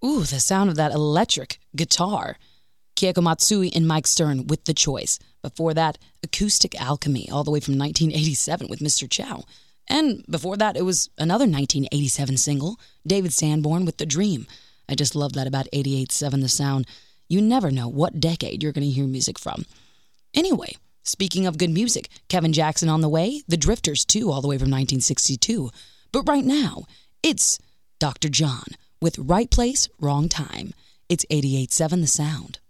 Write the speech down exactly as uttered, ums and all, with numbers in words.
Ooh, the sound of that electric guitar. Keiko Matsui and Mike Stern with The Choice. Before that, Acoustic Alchemy, all the way from nineteen eighty-seven with Mister Chow. And before that, it was another nineteen eighty-seven single, David Sanborn with The Dream. I just love that about eighty-eight point seven The Sound. You never know what decade you're going to hear music from. Anyway, speaking of good music, Kevin Jackson on the way, The Drifters too, all the way from nineteen sixty-two. But right now, it's Doctor John with Right Place, Wrong Time. It's eighty-eight point seven The Sound.